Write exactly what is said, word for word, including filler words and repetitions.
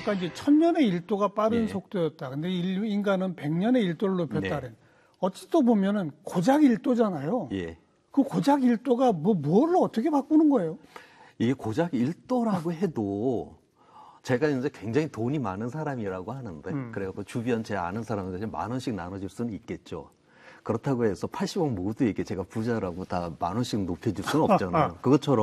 아까 이제 천년의 일도가 빠른 예. 속도였다. 근데 일- 인간은 백년의 일도를 높였다. 네. 어찌 또 보면은 고작 일도잖아요. 예. 그 고작 일도가 뭐, 뭐를 어떻게 바꾸는 거예요? 이게 고작 일도라고 해도 제가 이제 굉장히 돈이 많은 사람이라고 하는데 음. 그래갖고 주변 제 아는 사람한테 만 원씩 나눠줄 수는 있겠죠. 그렇다고 해서 팔십억 모두에게 제가 부자라고 다 만 원씩 높여줄 수는 없잖아요. 그것처럼